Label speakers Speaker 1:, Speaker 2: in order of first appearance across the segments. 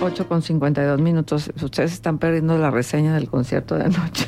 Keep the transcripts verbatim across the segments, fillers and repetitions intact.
Speaker 1: ocho con cincuenta y dos minutos. Ustedes están perdiendo la reseña del concierto de anoche.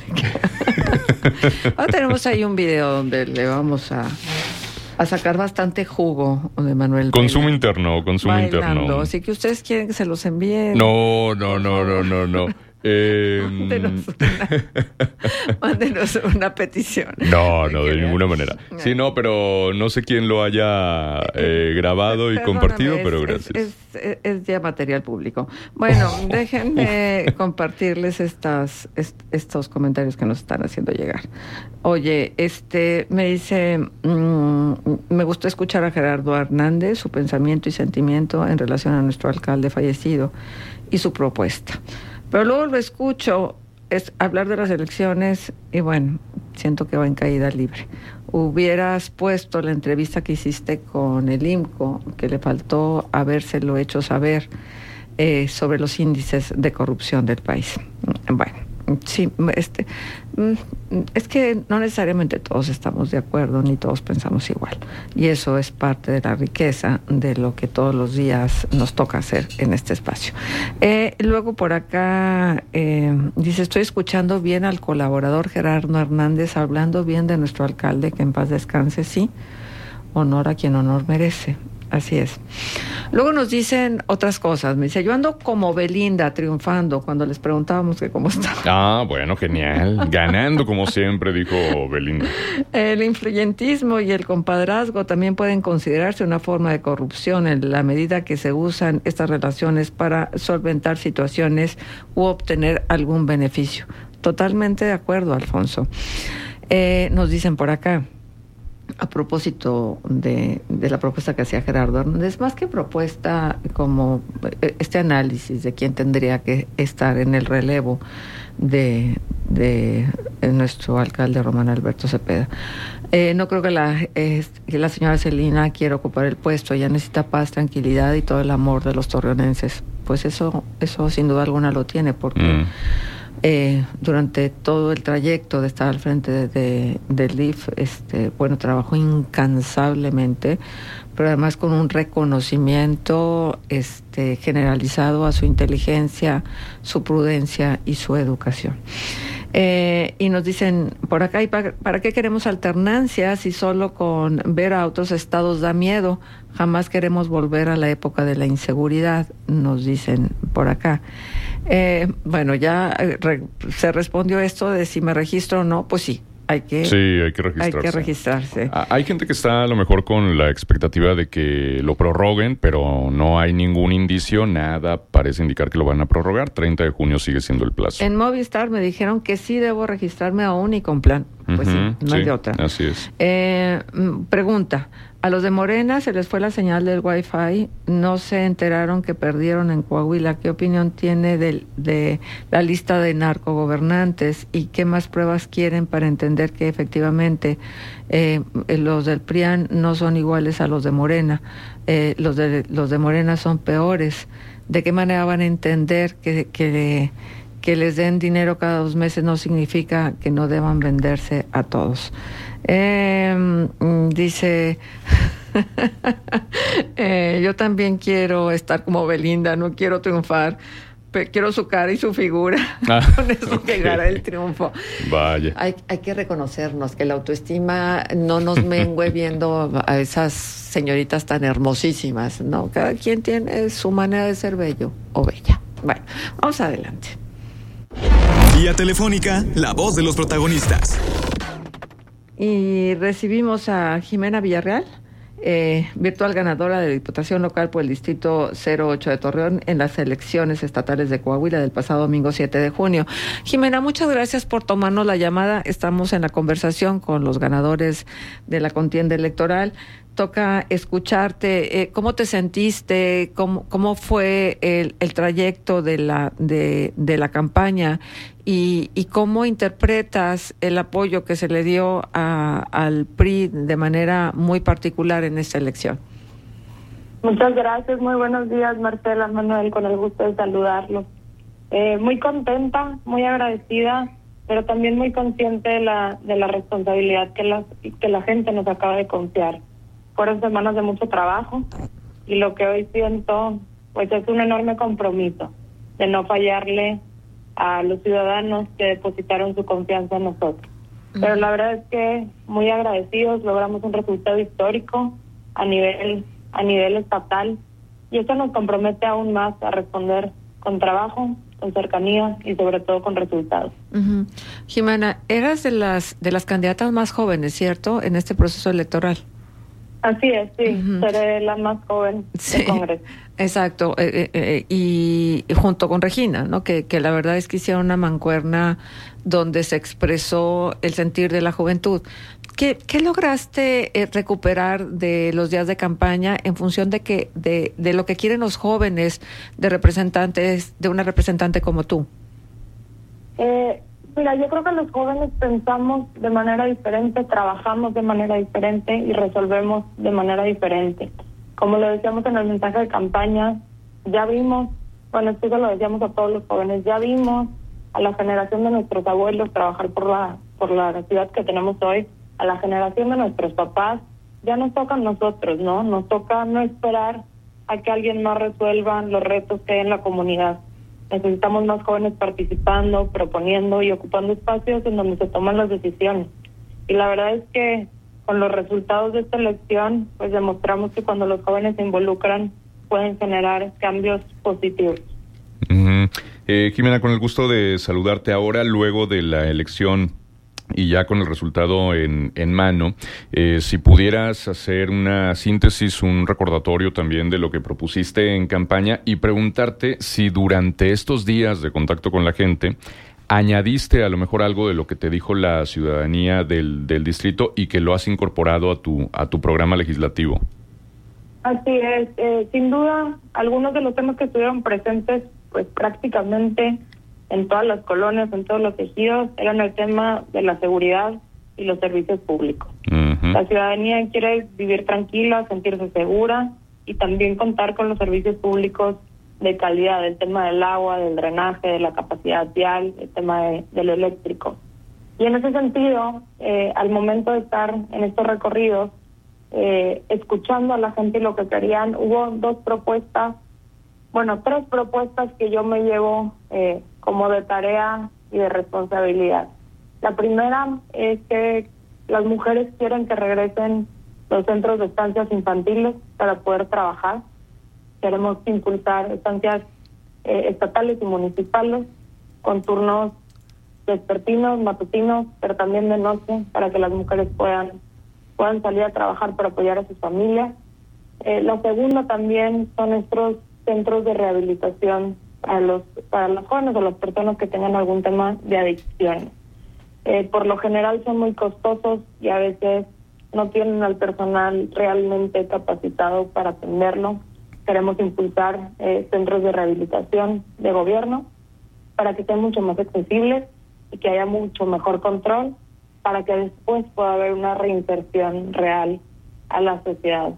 Speaker 1: Ahora tenemos ahí un video donde le vamos a, a sacar bastante jugo de Manuel.
Speaker 2: Consumo
Speaker 1: bailando,
Speaker 2: interno, consumo
Speaker 1: bailando.
Speaker 2: interno.
Speaker 1: Así que ustedes quieren que se los envíen.
Speaker 2: No, no, no, no, no, no. Eh...
Speaker 1: Mándenos, una, mándenos una petición.
Speaker 2: No, no, de ninguna manera. Sí, no, pero no sé quién lo haya eh, grabado y
Speaker 1: Perdóname,
Speaker 2: compartido,
Speaker 1: es,
Speaker 2: pero gracias.
Speaker 1: Es, es, es ya material público. Bueno, oh, déjenme oh. compartirles estas, est, estos comentarios que nos están haciendo llegar. Oye, este me dice, mmm, me gustó escuchar a Gerardo Hernández, su pensamiento y sentimiento en relación a nuestro alcalde fallecido y su propuesta. Pero luego lo escucho es hablar de las elecciones y bueno, siento que va en caída libre. Hubieras puesto la entrevista que hiciste con el I M C O, que le faltó habérselo hecho saber, eh, sobre los índices de corrupción del país. Bueno, sí, este, es que no necesariamente todos estamos de acuerdo ni todos pensamos igual, y eso es parte de la riqueza de lo que todos los días nos toca hacer en este espacio. Eh, luego por acá eh, dice, estoy escuchando bien al colaborador Gerardo Hernández hablando bien de nuestro alcalde, que en paz descanse. Sí, honor a quien honor merece. Así es. Luego nos dicen otras cosas. Me dice, yo ando como Belinda triunfando cuando les preguntábamos que cómo estaba.
Speaker 2: Ah, bueno, genial. Ganando como siempre, dijo Belinda.
Speaker 1: El influyentismo y el compadrazgo también pueden considerarse una forma de corrupción en la medida que se usan estas relaciones para solventar situaciones u obtener algún beneficio. Totalmente de acuerdo, Alfonso. Eh, nos dicen por acá, a propósito de, de la propuesta que hacía Gerardo Hernández, más que propuesta, como este análisis de quién tendría que estar en el relevo de, de nuestro alcalde Román Alberto Cepeda. Eh, no creo que la, eh, que la señora Celina quiera ocupar el puesto. Ella necesita paz, tranquilidad y todo el amor de los torreonenses. Pues eso, eso sin duda alguna lo tiene, porque mm. Eh, durante todo el trayecto de estar al frente de, de, del D I F, este, bueno, trabajó incansablemente, pero además con un reconocimiento este, generalizado a su inteligencia, su prudencia y su educación. Eh, y nos dicen por acá, ¿y para, para qué queremos alternancia si solo con ver a otros estados da miedo? Jamás queremos volver a la época de la inseguridad, nos dicen por acá. Eh, bueno, ya re, se respondió esto de si me registro o no, pues sí. Hay que,
Speaker 2: sí, hay que registrarse.
Speaker 1: Hay que registrarse.
Speaker 2: Hay gente que está a lo mejor con la expectativa de que lo prorroguen, pero no hay ningún indicio, nada parece indicar que lo van a prorrogar. treinta de junio sigue siendo el plazo.
Speaker 1: En Movistar me dijeron que sí debo registrarme aún y con plan. Pues uh-huh, sí, no sí, hay de otra.
Speaker 2: Así es.
Speaker 1: Eh, pregunta, a los de Morena se les fue la señal del Wi-Fi, no se enteraron que perdieron en Coahuila. ¿Qué opinión tiene de, de la lista de narcogobernantes y qué más pruebas quieren para entender que efectivamente eh, los del P R I A N no son iguales a los de Morena? Eh, los de los de Morena son peores. ¿De qué manera van a entender que, que que les den dinero cada dos meses no significa que no deban venderse a todos? Eh, dice, eh, yo también quiero estar como Belinda, no quiero triunfar, pero quiero su cara y su figura. Ah, con eso okay. Llegará el triunfo.
Speaker 2: Vaya.
Speaker 1: Hay, hay que reconocernos que la autoestima no nos mengue viendo a esas señoritas tan hermosísimas, ¿no? Cada quien tiene su manera de ser bello o bella. Bueno, vamos adelante.
Speaker 3: Vía telefónica, la voz de los protagonistas.
Speaker 1: Y recibimos a Jimena Villarreal, eh, virtual ganadora de Diputación Local por el Distrito cero ocho de Torreón en las elecciones estatales de Coahuila del pasado domingo siete de junio. Jimena, muchas gracias por tomarnos la llamada. Estamos en la conversación con los ganadores de la contienda electoral. Toca escucharte. Eh, ¿Cómo te sentiste? ¿Cómo, cómo fue el, el trayecto de la, de, de la campaña? Y, y cómo interpretas el apoyo que se le dio a, al P R I de manera muy particular en esta elección.
Speaker 4: Muchas gracias, muy buenos días, Marcela, Manuel, con el gusto de saludarlos. Eh, muy contenta, muy agradecida, pero también muy consciente de la de la responsabilidad que la, que la gente nos acaba de confiar. Fueron semanas de mucho trabajo y lo que hoy siento pues es un enorme compromiso. de no fallarle a los ciudadanos que depositaron su confianza en nosotros. Uh-huh. Pero la verdad es que muy agradecidos, logramos un resultado histórico a nivel, a nivel estatal, y esto nos compromete aún más a responder con trabajo, con cercanía y sobre todo con resultados.
Speaker 1: Uh-huh. Jimena, eras de las de las candidatas más jóvenes, ¿cierto?, en este proceso electoral.
Speaker 4: Así es, sí, uh-huh. Seré la más joven
Speaker 1: sí,
Speaker 4: del Congreso.
Speaker 1: Exacto, eh, eh, y, y junto con Regina, ¿no? Que, que la verdad es que hicieron una mancuerna donde se expresó el sentir de la juventud. ¿Qué, qué lograste eh, recuperar de los días de campaña en función de que de, de lo que quieren los jóvenes de representantes, de una representante como tú?
Speaker 4: Eh, mira, yo creo que los jóvenes pensamos de manera diferente, trabajamos de manera diferente y resolvemos de manera diferente. Como lo decíamos en el mensaje de campaña, ya vimos, bueno, esto se lo decíamos a todos los jóvenes, ya vimos a la generación de nuestros abuelos trabajar por la, por la ciudad que tenemos hoy, a la generación de nuestros papás, ya nos toca a nosotros, ¿no? Nos toca no esperar a que alguien más resuelva los retos que hay en la comunidad. Necesitamos más jóvenes participando, proponiendo y ocupando espacios en donde se toman las decisiones. Y la verdad es que con los resultados de esta elección, pues demostramos que cuando los jóvenes se involucran, pueden generar cambios positivos.
Speaker 2: Uh-huh. Eh, Jimena, con el gusto de saludarte ahora, luego de la elección y ya con el resultado en, en mano, eh, si pudieras hacer una síntesis, un recordatorio también de lo que propusiste en campaña y preguntarte si durante estos días de contacto con la gente añadiste a lo mejor algo de lo que te dijo la ciudadanía del, del distrito y que lo has incorporado a tu, a tu programa legislativo.
Speaker 4: Así es, eh, sin duda, algunos de los temas que estuvieron presentes, pues prácticamente en todas las colonias, en todos los ejidos, eran el tema de la seguridad y los servicios públicos. Uh-huh. La ciudadanía quiere vivir tranquila, sentirse segura y también contar con los servicios públicos de calidad, el tema del agua, del drenaje, de la capacidad vial, el tema de, de lo eléctrico. Y en ese sentido, eh, al momento de estar en estos recorridos, eh, escuchando a la gente lo que querían, hubo dos propuestas, bueno, tres propuestas que yo me llevo eh, como de tarea y de responsabilidad. La primera es que las mujeres quieren que regresen los centros de estancias infantiles para poder trabajar. Queremos impulsar estancias eh, estatales y municipales con turnos vespertinos, matutinos, pero también de noche, para que las mujeres puedan, puedan salir a trabajar para apoyar a sus familias. Eh, la segunda también son estos centros de rehabilitación para los para los jóvenes o las personas que tengan algún tema de adicción. Eh, por lo general son muy costosos y a veces no tienen al personal realmente capacitado para atenderlo. Queremos impulsar eh, centros de rehabilitación de gobierno para que sean mucho más accesibles y que haya mucho mejor control para que después pueda haber una reinserción real a la sociedad.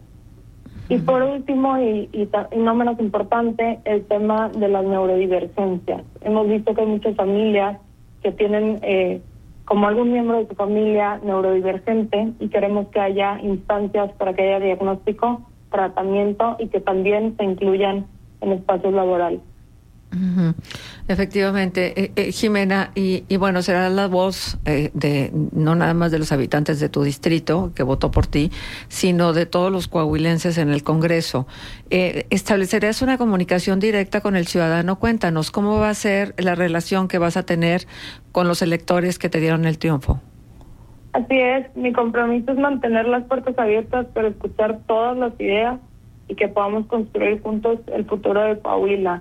Speaker 4: Y por último, y, y, y no menos importante, el tema de las neurodivergencias. Hemos visto que hay muchas familias que tienen eh, como algún miembro de su familia neurodivergente y queremos que haya instancias para que haya diagnóstico, tratamiento y que también se incluyan en espacios laborales.
Speaker 1: Uh-huh. Efectivamente, eh, eh, Jimena, y, y bueno, será la voz eh, de no nada más de los habitantes de tu distrito que votó por ti, sino de todos los coahuilenses en el Congreso. Eh, ¿Establecerás una comunicación directa con el ciudadano? Cuéntanos, ¿cómo va a ser la relación que vas a tener con los electores que te dieron el triunfo?
Speaker 4: Así es, mi compromiso es mantener las puertas abiertas para escuchar todas las ideas y que podamos construir juntos el futuro de Coahuila.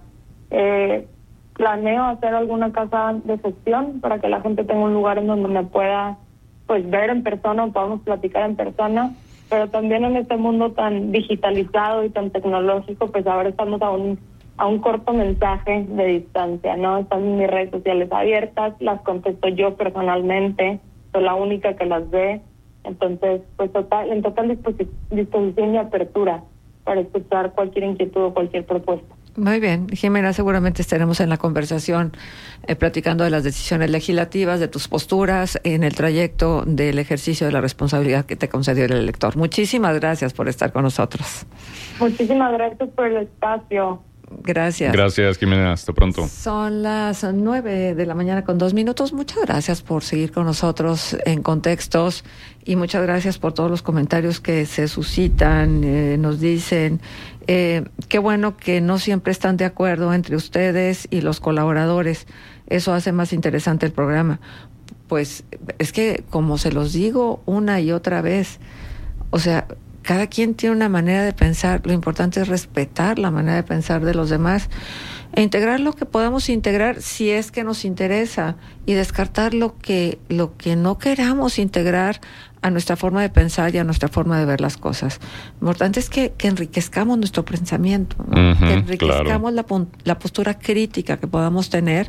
Speaker 4: Eh, planeo hacer alguna casa de gestión para que la gente tenga un lugar en donde me pueda pues ver en persona o podamos platicar en persona, pero también en este mundo tan digitalizado y tan tecnológico, pues ahora estamos a un a un corto mensaje de distancia, ¿no? Están mis redes sociales abiertas, las contesto yo personalmente, soy la única que las ve, entonces pues total en total disposi- disposición y apertura para escuchar cualquier inquietud o cualquier propuesta.
Speaker 1: Muy bien, Jimena, seguramente estaremos en la conversación eh, platicando de las decisiones legislativas, de tus posturas en el trayecto del ejercicio de la responsabilidad que te concedió el elector. Muchísimas gracias por estar con nosotros.
Speaker 4: Muchísimas gracias por el espacio.
Speaker 1: Gracias.
Speaker 2: Gracias, Jimena. Hasta pronto.
Speaker 1: Son las nueve de la mañana con dos minutos. Muchas gracias por seguir con nosotros en Contextos y muchas gracias por todos los comentarios que se suscitan, eh, nos dicen. Eh, qué bueno que no siempre están de acuerdo entre ustedes y los colaboradores. Eso hace más interesante el programa. Pues es que, como se los digo una y otra vez, o sea, cada quien tiene una manera de pensar. Lo importante es respetar la manera de pensar de los demás e integrar lo que podamos integrar si es que nos interesa y descartar lo que, lo que no queramos integrar a nuestra forma de pensar y a nuestra forma de ver las cosas. Lo importante es que, que enriquezcamos nuestro pensamiento, ¿no?
Speaker 2: Uh-huh,
Speaker 1: que enriquezcamos
Speaker 2: claro.
Speaker 1: la, la postura crítica que podamos tener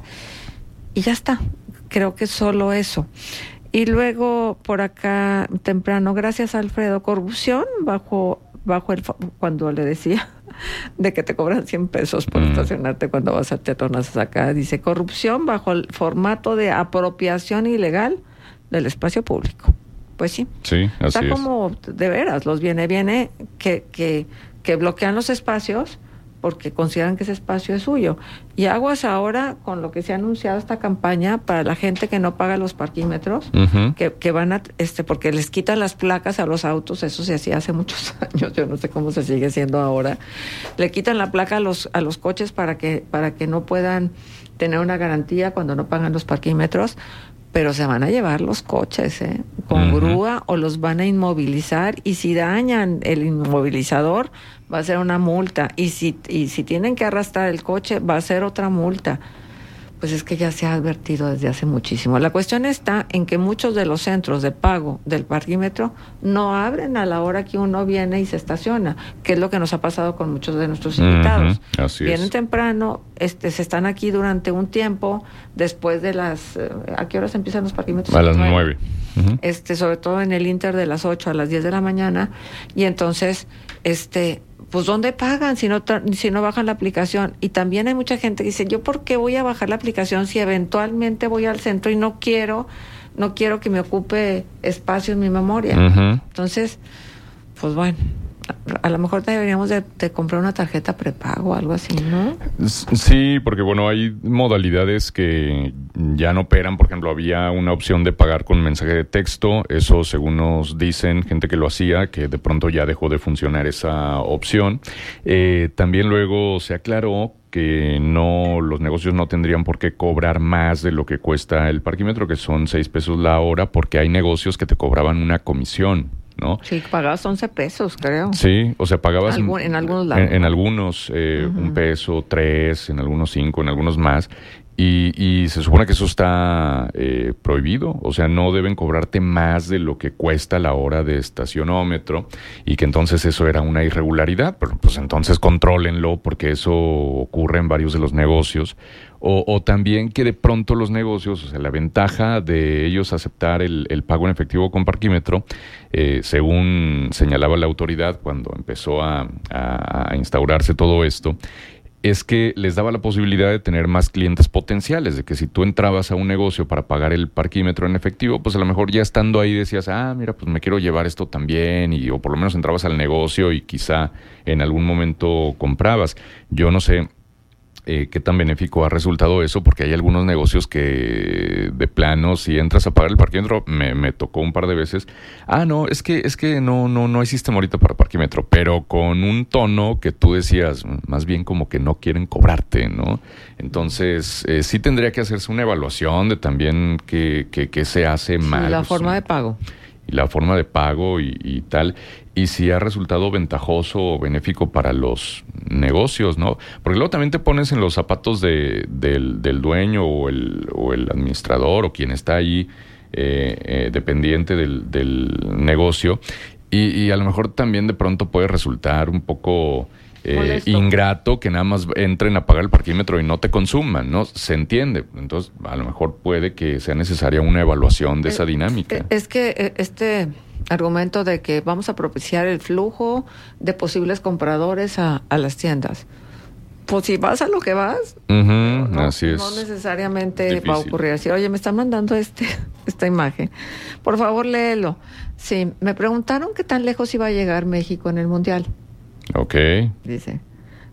Speaker 1: y ya está. Creo que solo eso. Y luego, por acá, temprano, gracias Alfredo, corrupción bajo bajo el cuando le decía de que te cobran cien pesos por mm. estacionarte cuando vas a Teatro acá, dice corrupción bajo el formato de apropiación ilegal del espacio público. Pues sí.
Speaker 2: Sí, así
Speaker 1: Está
Speaker 2: es.
Speaker 1: como, de veras, los viene, viene que, que, que bloquean los espacios porque consideran que ese espacio es suyo. Y aguas ahora con lo que se ha anunciado esta campaña para la gente que no paga los parquímetros, uh-huh. que, que van a, este, porque les quitan las placas a los autos, eso se hacía hace muchos años, yo no sé cómo se sigue haciendo ahora. Le quitan la placa a los, a los coches para que, para que no puedan tener una garantía cuando no pagan los parquímetros, pero se van a llevar los coches, ¿eh? Con uh-huh. grúa, o los van a inmovilizar, y si dañan el inmovilizador va a ser una multa, y si y si tienen que arrastrar el coche va a ser otra multa. Pues es que ya se ha advertido desde hace muchísimo. La cuestión está en que muchos de los centros de pago del parquímetro no abren a la hora que uno viene y se estaciona, que es lo que nos ha pasado con muchos de nuestros invitados.
Speaker 2: Uh-huh. Así
Speaker 1: Vienen
Speaker 2: es.
Speaker 1: temprano, este, se están aquí durante un tiempo, después de las... ¿A qué horas empiezan los parquímetros?
Speaker 2: A las nueve. Uh-huh.
Speaker 1: Este, sobre todo en el Inter de las ocho a las diez de la mañana, y entonces, este... pues ¿dónde pagan si no si no bajan la aplicación? Y también hay mucha gente que dice, ¿yo por qué voy a bajar la aplicación si eventualmente voy al centro y no quiero no quiero que me ocupe espacio en mi memoria? Uh-huh. Entonces, pues bueno, a, a lo mejor deberíamos de, de comprar una tarjeta prepago o algo así, ¿no?
Speaker 2: Sí, porque bueno, hay modalidades que ya no operan. Por ejemplo, había una opción de pagar con mensaje de texto. Eso, según nos dicen, gente que lo hacía, que de pronto ya dejó de funcionar esa opción. Eh, también luego se aclaró que no, los negocios no tendrían por qué cobrar más de lo que cuesta el parquímetro, que son seis pesos la hora, porque hay negocios que te cobraban una comisión, ¿no?
Speaker 1: Sí, pagabas once pesos, creo.
Speaker 2: Sí, o sea, pagabas...
Speaker 1: Algun, en algunos lados.
Speaker 2: En, en algunos eh, uh-huh. un peso, tres, en algunos cinco, en algunos más. Y, y se supone que eso está eh, prohibido, o sea, no deben cobrarte más de lo que cuesta la hora de estacionómetro, y que entonces eso era una irregularidad, pero pues entonces contrólenlo, porque eso ocurre en varios de los negocios. O, o también que de pronto los negocios, o sea, la ventaja de ellos aceptar el, el pago en efectivo con parquímetro, eh, según señalaba la autoridad cuando empezó a, a, a instaurarse todo esto, es que les daba la posibilidad de tener más clientes potenciales, de que si tú entrabas a un negocio para pagar el parquímetro en efectivo, pues a lo mejor ya estando ahí decías, ah, mira, pues me quiero llevar esto también, y o por lo menos entrabas al negocio y quizá en algún momento comprabas. Yo no sé eh, qué tan benéfico ha resultado eso, porque hay algunos negocios que de plano, si entras a pagar el parquímetro, me, me tocó un par de veces, ah, no, es que es que no no no hay sistema ahorita para parquímetro, pero con un tono que tú decías, más bien como que no quieren cobrarte, ¿no? Entonces, eh, sí tendría que hacerse una evaluación de también qué, qué, qué se hace mal.
Speaker 1: Sí, la
Speaker 2: pues,
Speaker 1: forma de pago.
Speaker 2: Y la forma de pago y, y tal, y si ha resultado ventajoso o benéfico para los negocios, ¿no? Porque luego también te pones en los zapatos de, del, del dueño o el, o el administrador o quien está ahí eh, eh, dependiente del, del negocio, y, y a lo mejor también de pronto puede resultar un poco... Eh, ingrato que nada más entren a pagar el parquímetro y no te consuman, ¿no? Se entiende. Entonces, a lo mejor puede que sea necesaria una evaluación de esa dinámica.
Speaker 1: Es que este argumento de que vamos a propiciar el flujo de posibles compradores a, a las tiendas, pues si vas a lo que vas,
Speaker 2: uh-huh,
Speaker 1: no,
Speaker 2: así es.
Speaker 1: No necesariamente
Speaker 2: Difícil.
Speaker 1: Va a ocurrir así. Oye, me están mandando este esta imagen. Por favor, léelo. Sí, me preguntaron qué tan lejos iba a llegar México en el Mundial.
Speaker 2: Ok.
Speaker 1: Dice,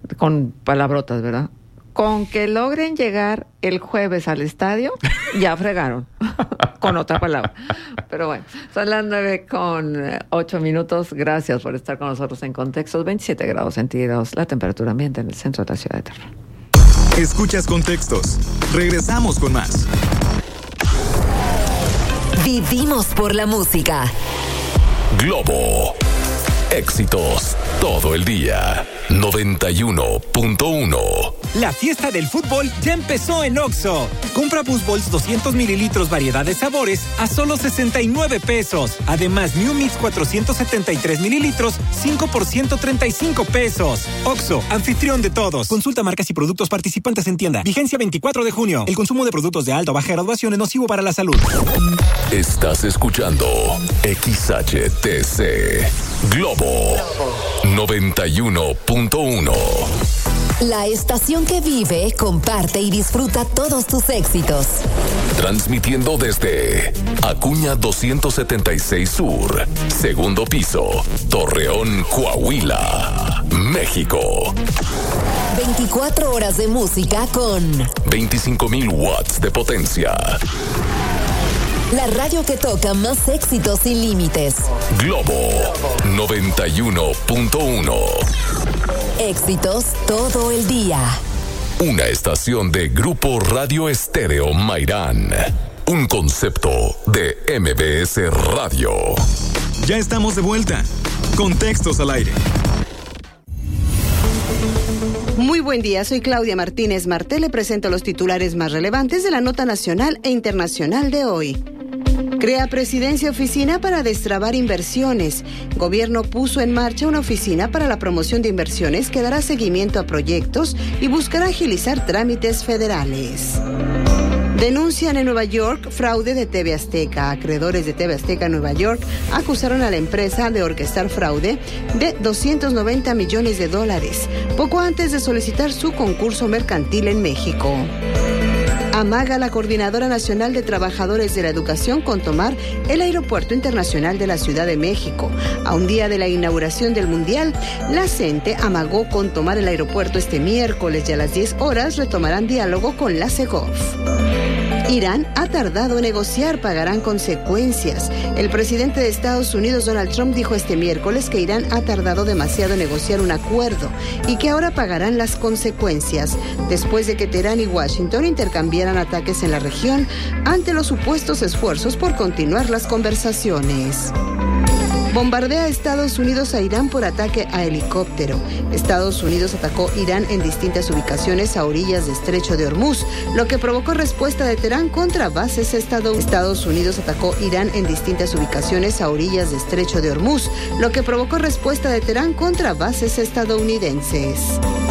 Speaker 1: con palabrotas, ¿verdad? Con que logren llegar el jueves al estadio, ya fregaron, con otra palabra. Pero bueno, son las nueve con ocho minutos. Gracias por estar con nosotros en Contextos. veintisiete grados centígrados, la temperatura ambiente en el centro de la ciudad de Teherán.
Speaker 3: Escuchas Contextos. Regresamos con más.
Speaker 5: Vivimos por la música.
Speaker 6: Globo. Éxitos todo el día. noventa y uno punto uno.
Speaker 7: La fiesta del fútbol ya empezó en Oxxo. Compra Boost Balls doscientos mililitros variedad de sabores a solo sesenta y nueve pesos. Además, New Mix cuatrocientos setenta y tres mililitros, cinco por ciento treinta y cinco pesos. Oxxo, anfitrión de todos. Consulta marcas y productos participantes en tienda. Vigencia veinticuatro de junio. El consumo de productos de alta o baja graduación es nocivo para la salud.
Speaker 6: Estás escuchando X H T C Globo noventa y uno punto uno.
Speaker 5: La estación que vive, comparte y disfruta todos tus éxitos.
Speaker 6: Transmitiendo desde Acuña doscientos setenta y seis Sur, segundo piso, Torreón, Coahuila, México.
Speaker 5: veinticuatro horas de música con
Speaker 6: veinticinco mil watts de potencia.
Speaker 5: La radio que toca más éxitos sin límites.
Speaker 6: Globo noventa y uno punto uno.
Speaker 5: Éxitos todo el día.
Speaker 6: Una estación de Grupo Radio Estéreo Mairán. Un concepto de M B S Radio.
Speaker 3: Ya estamos de vuelta. Contextos al aire.
Speaker 8: Muy buen día, soy Claudia Martínez Martel. Le presento los titulares más relevantes de la nota nacional e internacional de hoy. Crea Presidencia oficina para destrabar inversiones. Gobierno puso en marcha una oficina para la promoción de inversiones que dará seguimiento a proyectos y buscará agilizar trámites federales. Denuncian en Nueva York fraude de T V Azteca. Acreedores de T V Azteca Nueva York acusaron a la empresa de orquestar fraude de doscientos noventa millones de dólares, poco antes de solicitar su concurso mercantil en México. Amaga la Coordinadora Nacional de Trabajadores de la Educación con tomar el Aeropuerto Internacional de la Ciudad de México. A un día de la inauguración del Mundial, la CENTE amagó con tomar el aeropuerto este miércoles y a las diez horas retomarán diálogo con la Segov. Irán ha tardado en negociar, pagarán consecuencias. El presidente de Estados Unidos, Donald Trump, dijo este miércoles que Irán ha tardado demasiado en negociar un acuerdo y que ahora pagarán las consecuencias, después de que Teherán y Washington intercambiaran ataques en la región ante los supuestos esfuerzos por continuar las conversaciones. Bombardea a Estados Unidos a Irán por ataque a helicóptero. Estados Unidos atacó Irán en distintas ubicaciones a orillas de Estrecho de Hormuz, lo que provocó respuesta de Teherán contra bases estadounidenses. Estados Unidos atacó Irán en distintas ubicaciones a orillas de Estrecho de Hormuz, lo que provocó respuesta de Teherán contra bases estadounidenses.